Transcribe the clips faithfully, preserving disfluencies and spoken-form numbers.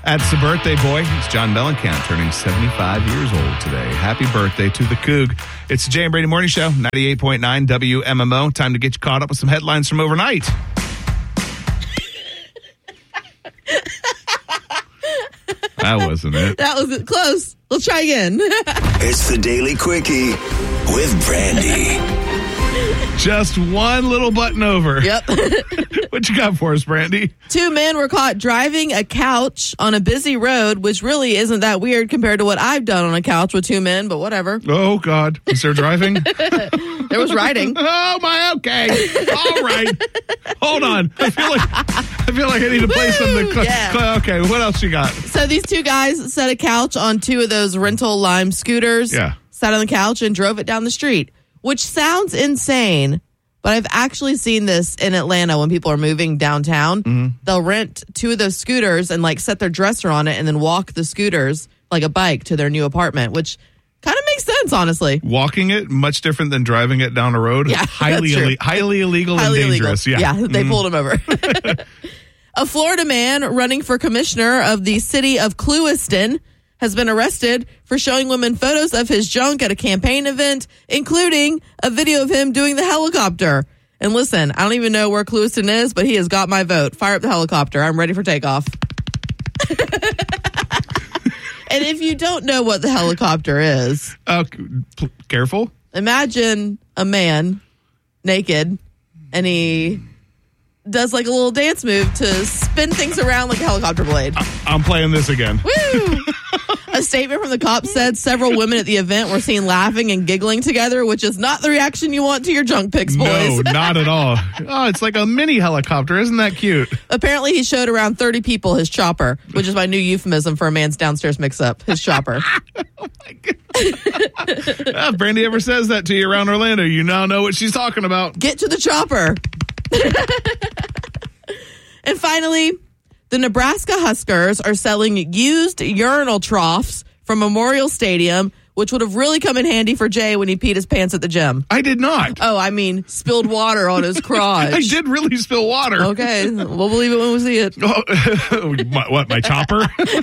That's the birthday boy. It's John Mellencamp, turning seventy-five years old today. Happy birthday to the Coug. It's the Jay and Brady Morning Show, ninety-eight point nine W M M O. Time to get you caught up with some headlines from overnight. That wasn't it. That was close. Let's try again. It's the Daily Quickie with Brandy. Just one little button over. Yep. What you got for us, Brandy? Two men were caught driving a couch on a busy road, which really isn't that weird compared to what I've done on a couch with two men, but whatever. Oh, God. Is there driving? There was riding. Oh, my. Okay. All right. Hold on. I feel like I feel like I need to play something. Cl- Yeah. cl- okay. What else you got? So these two guys set a couch on two of those rental Lime scooters. Yeah. Sat on the couch and drove it down the street, which sounds insane. But I've actually seen this in Atlanta when people are moving downtown. Mm-hmm. They'll rent two of those scooters and like set their dresser on it and then walk the scooters like a bike to their new apartment, which kind of makes sense, honestly. Walking it, much different than driving it down a road. Yeah, highly, that's true. Ille- highly illegal Highly and dangerous. illegal. Yeah, Yeah, they Mhm. pulled him over. A Florida man running for commissioner of the city of Clewiston has been arrested for showing women photos of his junk at a campaign event, including a video of him doing the helicopter. And listen, I don't even know where Clewiston is, but he has got my vote. Fire up the helicopter. I'm ready for takeoff. And if you don't know what the helicopter is, Uh, p- careful. imagine a man naked and he does like a little dance move to spin things around like a helicopter blade. I'm playing this again. Woo! A statement from the cops said several women at the event were seen laughing and giggling together, which is not the reaction you want to your junk pics, boys. No, not at all. Oh, it's like a mini helicopter. Isn't that cute? Apparently, he showed around thirty people his chopper, which is my new euphemism for a man's downstairs mix-up, his chopper. Oh, my God. If Brandy ever says that to you around Orlando, you now know what she's talking about. Get to the chopper. And finally, the Nebraska Huskers are selling used urinal troughs from Memorial Stadium, which would have really come in handy for Jay when he peed his pants at the gym. I did not. Oh, I mean, spilled water on his crotch. I did really spill water. Okay, we'll believe it when we see it. Oh, my, what, my chopper?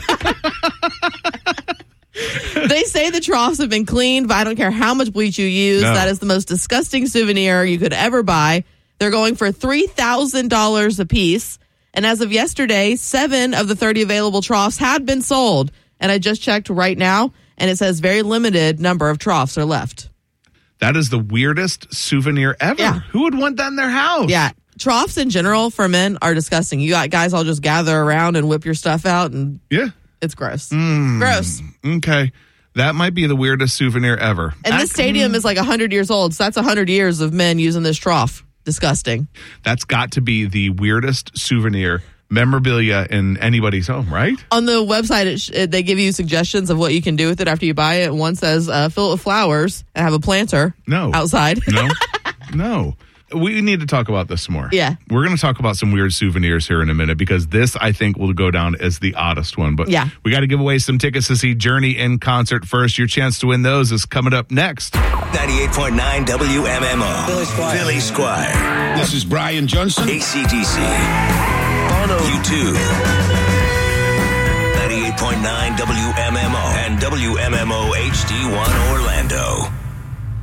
They say the troughs have been cleaned, but I don't care how much bleach you use. No. That is the most disgusting souvenir you could ever buy. They're going for three thousand dollars a piece. And as of yesterday, seven of the thirty available troughs had been sold. And I just checked right now, and it says very limited number of troughs are left. That is the weirdest souvenir ever. Yeah. Who would want that in their house? Yeah. Troughs in general for men are disgusting. You got guys all just gather around and whip your stuff out, and Yeah. it's gross. Mm, Gross. Okay. That might be the weirdest souvenir ever. And this I- stadium is like one hundred years old, so that's one hundred years of men using this trough. Disgusting. That's got to be the weirdest souvenir memorabilia in anybody's home, right? On the website, it sh- it, they give you suggestions of what you can do with it after you buy it. One says uh, fill it with flowers and have a planter No. outside. No. No. We need to talk about this some more. Yeah. We're going to talk about some weird souvenirs here in a minute because this, I think, will go down as the oddest one. But Yeah. we got to give away some tickets to see Journey in concert first. Your chance to win those is coming up next. ninety-eight point nine W M M O. Billy Squire. Billy Squire. This is Brian Johnson. A C D C. Bono. U two. ninety-eight point nine W M M O and W M M O H D one Orlando.